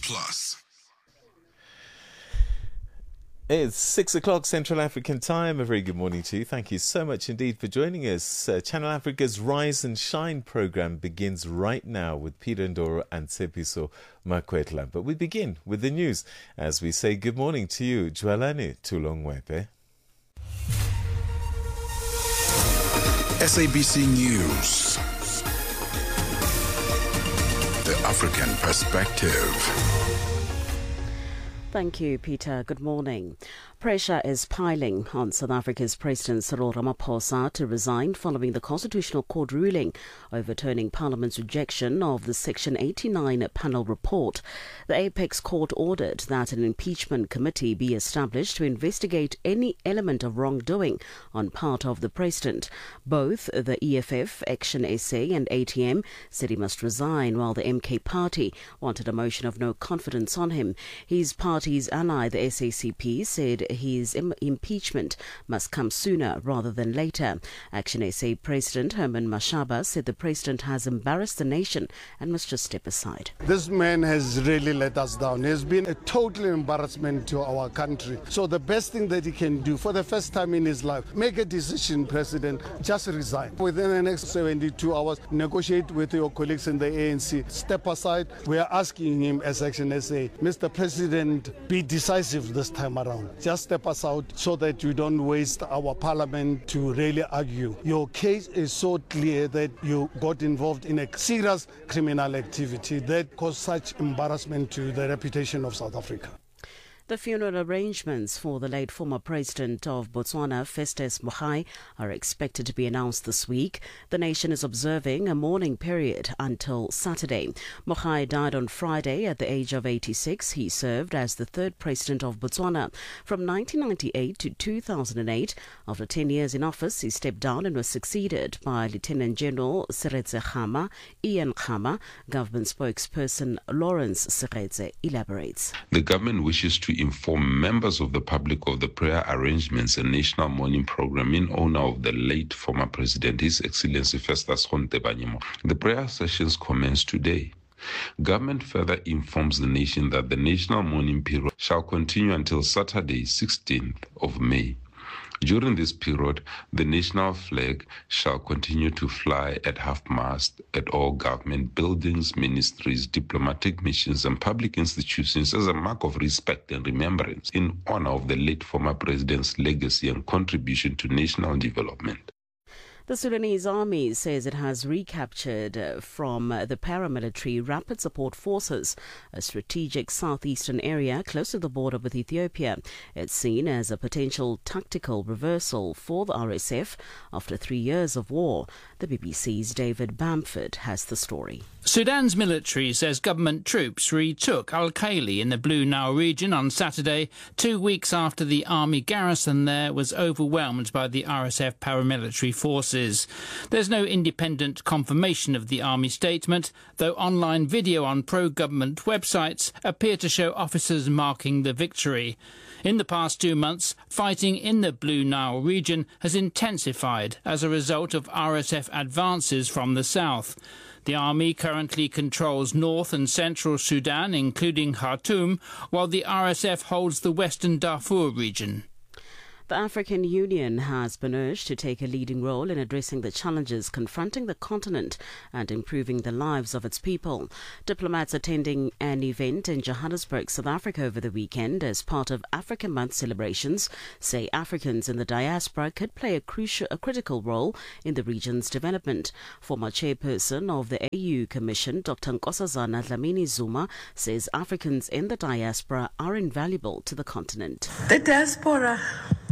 Plus. It's 6 o'clock Central African time. A very good morning to you. Thank you so much indeed for joining us. Channel Africa's Rise and Shine program begins right now with Peter Ndoro and Tsepiso Makwetla. But we begin with the news as we say good morning to you, Jwalani Tulongwepe. SABC News. The African Perspective. Thank you, Peter. Good morning. Pressure is piling on South Africa's President Cyril Ramaphosa to resign following the Constitutional Court ruling overturning Parliament's rejection of the Section 89 panel report. The Apex Court ordered that an impeachment committee be established to investigate any element of wrongdoing on part of the President. Both the EFF, Action SA and ATM said he must resign, while the MK Party wanted a motion of no confidence on him. His party's ally, the SACP, said his impeachment must come sooner rather than later. Action SA President Herman Mashaba said the President has embarrassed the nation and must just step aside. This man has really let us down. He has been a total embarrassment to our country. So the best thing that he can do for the first time in his life, make a decision, President, just resign. Within the next 72 hours, negotiate with your colleagues in the ANC. Step aside. We are asking him as Action SA, Mr. President, be decisive this time around. Just step us out so that you don't waste our parliament to really argue. Your case is so clear that you got involved in a serious criminal activity that caused such embarrassment to the reputation of South Africa. The funeral arrangements for the late former president of Botswana, Festus Mogae, are expected to be announced this week. The nation is observing a mourning period until Saturday. Mogae died on Friday at the age of 86. He served as the third president of Botswana from 1998 to 2008. After 10 years in office, he stepped down and was succeeded by Lieutenant General Seretse Khama. Ian Khama, government spokesperson Lawrence Seretse, elaborates. The government wishes to inform members of the public of the prayer arrangements and national mourning program in honor of the late former president, His Excellency Festus Mogae. The prayer sessions commence today. Government further informs the nation that the national mourning period shall continue until Saturday, 16th of May. During this period, the national flag shall continue to fly at half-mast at all government buildings, ministries, diplomatic missions and public institutions as a mark of respect and remembrance in honor of the late former president's legacy and contribution to national development. The Sudanese army says it has recaptured from the paramilitary Rapid Support Forces a strategic southeastern area close to the border with Ethiopia. It's seen as a potential tactical reversal for the RSF after 3 years of war. The BBC's David Bamford has the story. Sudan's military says government troops retook Al-Khaili in the Blue Nile region on Saturday, 2 weeks after the army garrison there was overwhelmed by the RSF paramilitary forces. There's no independent confirmation of the army statement, though online video on pro-government websites appear to show officers marking the victory. In the past 2 months, fighting in the Blue Nile region has intensified as a result of RSF advances from the south. The army currently controls north and central Sudan, including Khartoum, while the RSF holds the western Darfur region. The African Union has been urged to take a leading role in addressing the challenges confronting the continent and improving the lives of its people. Diplomats attending an event in Johannesburg, South Africa over the weekend as part of Africa Month celebrations say Africans in the diaspora could play a critical role in the region's development. Former chairperson of the AU Commission, Dr. Nkosazana Dlamini Zuma, says Africans in the diaspora are invaluable to the continent. The diaspora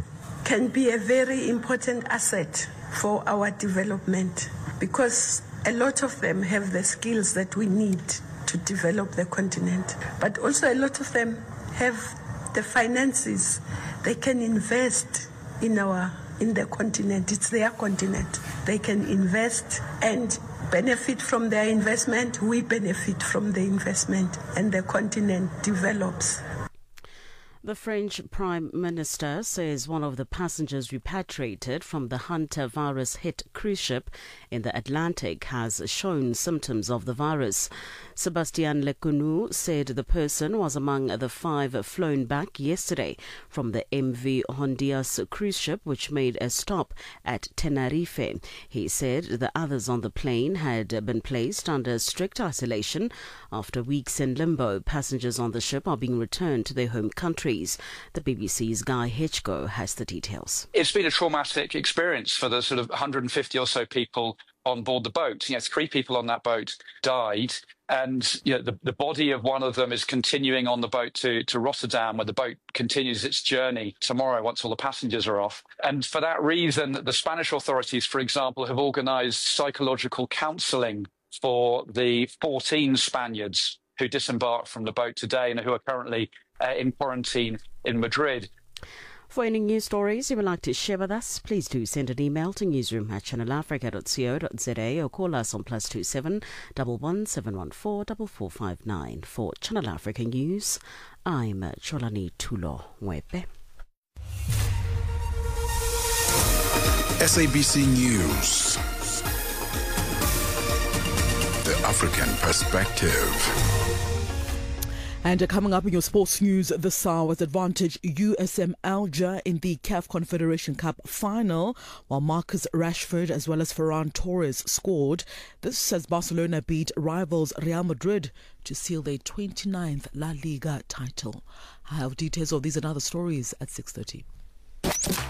can be a very important asset for our development because a lot of them have the skills that we need to develop the continent. But also a lot of them have the finances. They can invest in the continent. It's their continent. They can invest and benefit from their investment. We benefit from the investment and the continent develops. The French Prime Minister says one of the passengers repatriated from the Hunter virus-hit cruise ship in the Atlantic has shown symptoms of the virus. Sébastien Lecornu said the person was among the 5 flown back yesterday from the MV Hondias cruise ship, which made a stop at Tenerife. He said the others on the plane had been placed under strict isolation. After weeks in limbo, passengers on the ship are being returned to their home countries. The BBC's Guy Hitchcoe has the details. It's been a traumatic experience for the sort of 150 or so people on board the boat. 3 people on that boat died, and the body of one of them is continuing on the boat to Rotterdam, where the boat continues its journey tomorrow once all the passengers are off. And for that reason, the Spanish authorities, for example, have organised psychological counselling for the 14 Spaniards who disembarked from the boat today and who are currently in quarantine in Madrid. For any news stories you would like to share with us, please do send an email to newsroom@channelafrica.co.za or call us on +27 11 714 4459. For Channel Africa News, I'm Cholani Tulo Mwepe. SABC News. The African Perspective. And coming up in your sports news, the SARS advantage USM Alger in the CAF Confederation Cup final, while Marcus Rashford as well as Ferran Torres scored. This as Barcelona beat rivals Real Madrid to seal their 29th La Liga title. I have details of these and other stories at 6:30.